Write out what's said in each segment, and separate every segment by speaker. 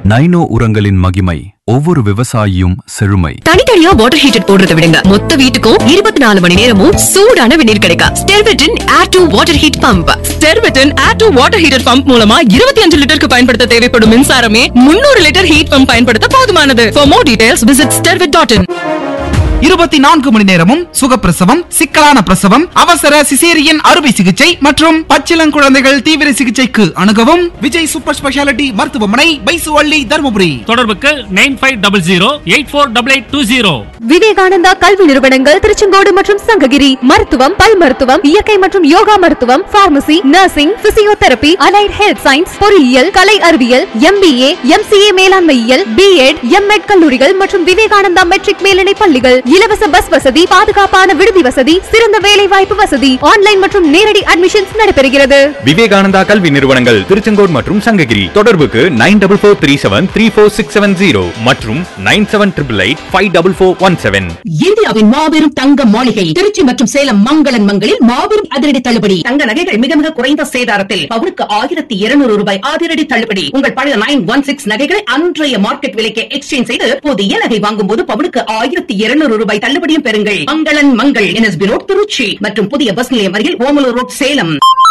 Speaker 1: Nano உரங்களின் மகிமை ஒவ்வொரு விவசாயியும் செழுமை.
Speaker 2: தனித்தனியா வாட்டர் ஹீட்டர் போடுறத விடுங்க, மொத்த வீட்டுக்கும் 24 மணி நேரமும் சூடான வெந்நீர் கிடைக்கும். ஸ்டெர்வெட்டின் air to water heat pump. ஸ்டெர்வெட்டின் air to water heater pump மூலமா 25 லிட்டருக்கு பயன்படுத்த தேவைப்படும் மின்சாரமே 300 லிட்டர் ஹீட் பம்ப் பயன்படுத்த போதுமானது. For more details visit stervet.in.
Speaker 3: 24 மணி நேரமும் சுகப்பிரசவம், சிக்கலான பிரசவம், அவசர சிசேரியன் அறுவை சிகிச்சை மற்றும் பச்சிளங்குழந்தைகள் தீவிர சிகிச்சைக்கு அணுகவும் விஜய் சூப்பர் ஸ்பெஷாலிட்டி மருத்துவமனை, பைசுவள்ளி, தர்மபுரி.
Speaker 4: தொடர்புக்கு 9500848820.
Speaker 5: விவேகானந்தா கல்வி நிறுவனங்கள் திருச்செங்கோடு மற்றும் சங்ககிரி. மருத்துவம், பல் மருத்துவம், இயற்கை மற்றும் யோகா மருத்துவம், pharmacy, nursing, physiotherapy, allied health science, பொறியியல், கலை அறிவியல், MBA, MCA மேலாண்மையியல், B.Ed, M.Ed கல்லூரிகள் மற்றும் விவேகானந்தா மெட்ரிக் மேல்நிலை பள்ளிகள். இலவச பஸ் வசதி, பாதுகாப்பான விடுதி வசதி, சிறந்த வேலை வாய்ப்பு வசதி, ஆன்லைன் மற்றும் நேரடி அட்மிஷன்ஸ் நடைபெறுகிறது.
Speaker 6: விவேகானந்தா கல்வி நிறுவனங்கள் திருச்செங்கோடு மற்றும் சங்ககிரி. தொடர்புக்கு 9443734670 மற்றும் 9788854417.
Speaker 7: இந்தியாவின் மாபெரும் தங்க மாளிகை திருச்சி மற்றும் சேலம் மங்களன் மங்களில் மாபெரும் அதிரடி தள்ளுபடி. தங்க நகைகள் மிக மிக குறைந்த சேதாரத்தில் பவுனுக்கு 1200 ரூபாய் அதிரடி தள்ளுபடி. உங்கள் பழைய 916 நகைகளை அன்றைய மார்க்கெட் விலைக்கு எக்ஸ்சேஞ்ச் செய்து புதிய நகை வாங்கும் போது பவுனுக்கு 1200 ரூபாய் தள்ளுபடியும் பெறுங்கள். மங்களன் மங்கள் NSB ரோட் திருச்சி மற்றும் புதிய பஸ் நிலையம் அருகில் ஓமலூர் ரோட் சேலம்.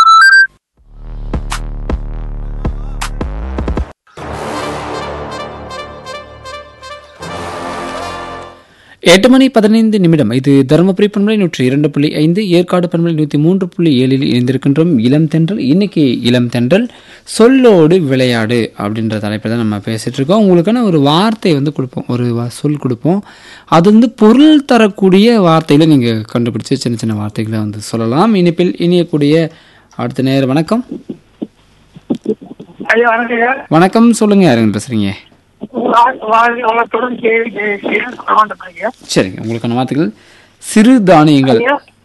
Speaker 8: எட்டு மணி 15 நிமிடம். இது தருமபுரி பண்பலை 102.5, ஏற்காடு பண்பலை 103.7 இணைந்திருக்கின்றோம். இளம் தென்றல். இன்னைக்கு இளம் தென்றல் சொல்லோடு விளையாடு அப்படின்ற தலைப்பில் தான் நம்ம பேசிட்டு இருக்கோம். உங்களுக்கான ஒரு வார்த்தை கொடுப்போம், ஒரு சொல் கொடுப்போம். அது பொருள் தரக்கூடிய வார்த்தையில நீங்க கண்டுபிடிச்சு சின்ன சின்ன வார்த்தைகளை சொல்லலாம். இனிப்பில் இனியக்கூடிய அடுத்த நேரம். வணக்கம். வணக்கம், சொல்லுங்க, யாருங்க பேசுறீங்க? சரிங்க, உங்களுக்கான வார்த்தைகள் சிறுதானியங்கள்.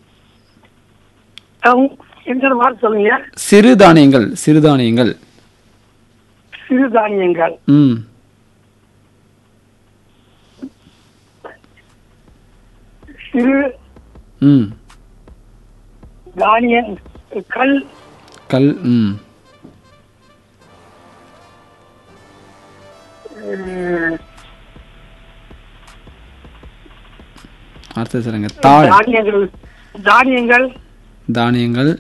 Speaker 8: சிறுதானியங்கள். சிறுதானியங்கள்.
Speaker 9: சிறுதானியங்கள். சிறு தானிய கல்.
Speaker 8: கல். அடுத்து சொல்லுங்க. தாள்.
Speaker 9: தானியங்கள். தானியங்கள்.
Speaker 8: தானியங்கள்.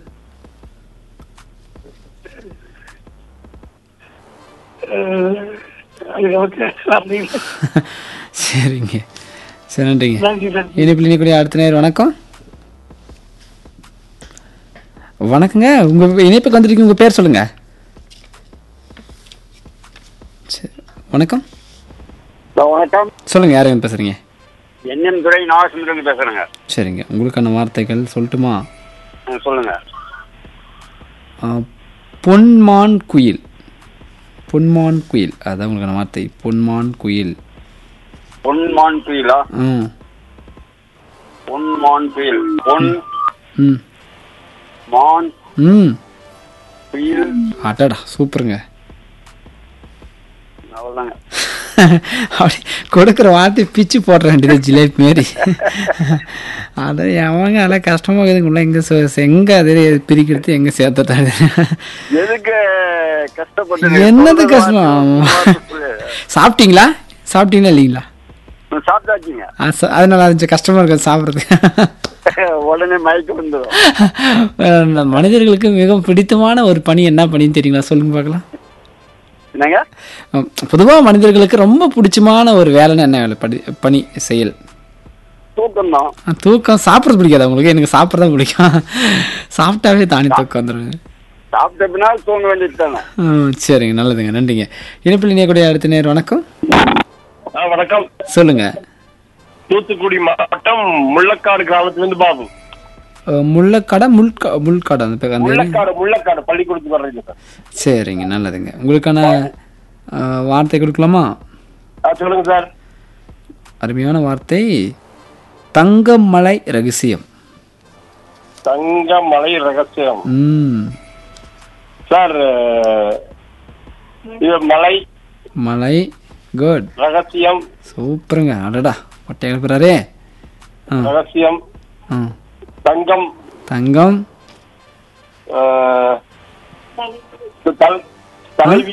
Speaker 8: சரிங்க, சரி, நன்றிங்க. இனிப்பில் இனிக்கூடிய அடுத்த நேரம். வணக்கம். வணக்கங்க, உங்க இணைப்புக்கு வந்துருக்கீங்க, உங்க பேர் சொல்லுங்க. வணக்கம்.
Speaker 10: வணக்கம்,
Speaker 8: சொல்லுங்க, யாரும் பேசுறீங்க?
Speaker 10: NM துரை நாகசுந்தரம் பேசுறேங்க.
Speaker 8: சரிங்க, உங்களுக்கான வார்த்தைகள் சொல்லட்டுமா?
Speaker 10: சொல்லுங்க.
Speaker 8: பொன்மான் குயில். பொன்மான் குயில், அதான் உங்களுக்கான வார்த்தை. பொன்மான் குயில்.
Speaker 10: பொன்மான் குயிலா? பொன்மான் குயில். பொன் மான் குயில்.
Speaker 8: அடடா, சூப்பருங்க.
Speaker 10: அவ்வளவுதாங்க.
Speaker 8: அப்படி கொடுக்குற வார்த்தை பிச்சு போடுற வேண்டியது ஜிலேபி மாரி. அதை அவங்க அதெல்லாம் கஷ்டமாக இருக்குதுக்குள்ள எங்க அதே பிரிக்கிறது, எங்க சேர்த்தாங்க. என்னது கஷ்டம்? சாப்பிட்டீங்களா? சாப்பிட்டீங்களா இல்லைங்களா? அதனால அது கஷ்டமா இருக்கு சாப்பிட்றதுக்கு.
Speaker 10: உடனே மயக்கம் வந்துடும்.
Speaker 8: மனிதர்களுக்கு மிக பிடித்தமான ஒரு பணி என்ன பணின்னு தெரியுங்களா? சொல்லுங்க பார்க்கலாம். பொதுவா மனிதர்களுக்கு ரொம்ப பிடிச்சமான ஒரு வேலைன்னு என்ன வேலை? பணி, செயல்.
Speaker 10: தூக்கம் தான்.
Speaker 8: தூக்கம். சாப்பிட்றது பிடிக்காது உங்களுக்கு? எனக்கு சாப்பிட்றதான் பிடிக்கும். சாப்பிட்டாவே தானே தூக்கம் வந்துடுங்க.
Speaker 10: தூங்க வேண்டியது.
Speaker 8: சரிங்க, நல்லதுங்க, நன்றிங்க. இணைப்பில் இணையக்கூடிய அடுத்த நேரம். வணக்கம்.
Speaker 11: வணக்கம், சொல்லுங்க. தூத்துக்குடி மாவட்டம் முள்ளக்காடு கிராமத்திலிருந்து பாபு.
Speaker 8: முள்ளக்காடா முள்காடா?
Speaker 11: முள்ளக்காடு பள்ளிக்கூடத்துக்கு வர்றீங்க சார்.
Speaker 8: சரிங்க, நல்லதுங்க. உங்களுக்கான வார்த்தை கொடுக்கலாமா?
Speaker 11: சொல்லுங்க சார்.
Speaker 8: அருமையான வார்த்தை, தங்கமலை ரகசியம்.
Speaker 11: தங்கமலை ரகசியம். சார், இது மலை.
Speaker 8: மலை. குட்.
Speaker 11: ரகசியம்.
Speaker 8: சூப்பருங்க. அடடா, பட்டை எழுப்புறாரே.
Speaker 11: ரகசியம். தங்கம்.
Speaker 8: தங்கம்.
Speaker 11: தலைவி.